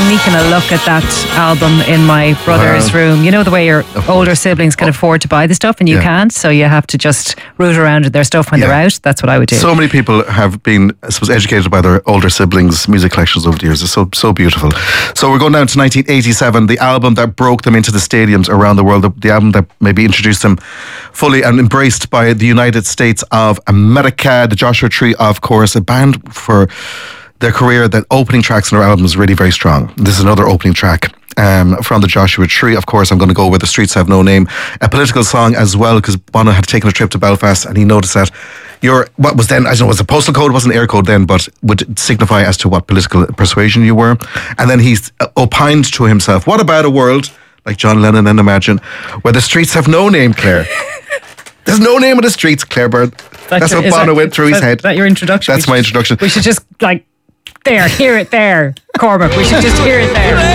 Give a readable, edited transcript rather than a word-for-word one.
sneaking a look at that album in my brother's room. You know the way your older siblings can afford to buy the stuff and you can't, so you have to just root around with their stuff when they're out. That's what I would do. So many people have been, I suppose, educated by their older siblings' music collections over the years. It's so beautiful. So we're going down to 1987, the album that broke them into the stadiums around the world, the album that maybe introduced them fully and embraced by the United States of America. The Joshua Tree, of course, a band for their career. The opening tracks in their album is really very strong. This is another opening track from the Joshua Tree. Of course, I'm going to go with The Streets Have No Name, a political song as well, because Bono had taken a trip to Belfast and he noticed that what was then, I don't know, was a postal code, it wasn't air code then, but would signify as to what political persuasion you were. And then he opined to himself, what about a world, like John Lennon and Imagine, where the streets have no name, Claire? There's no name of the streets, Claire Byrne. That's what Bono went through his head. Is that your introduction? That's my introduction. We should just, hear it there, Cormac. We should just hear it there.